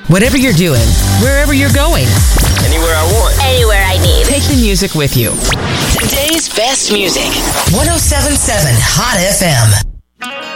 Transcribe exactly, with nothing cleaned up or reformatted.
Whatever you're doing, wherever you're going, anywhere I want, anywhere I need. Take the music with you. Today's best music. one oh seven point seven Hot F M.